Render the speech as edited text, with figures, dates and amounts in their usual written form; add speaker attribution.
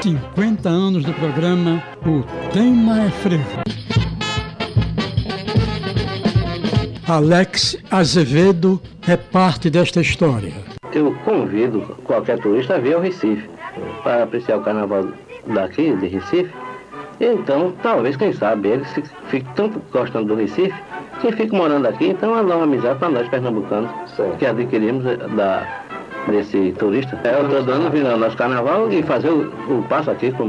Speaker 1: 50 anos do programa O Tema é Frevo. Alex Azevedo é parte desta história.
Speaker 2: Eu convido qualquer turista a vir ao Recife para apreciar o carnaval daqui de Recife. Então, talvez, quem sabe, eles fiquem tanto gostando do Recife, que fiquem morando aqui, então é uma amizade para nós pernambucanos, que adquirimos desse turista. Eu estou dando vir ao nosso carnaval e fazer o passo aqui com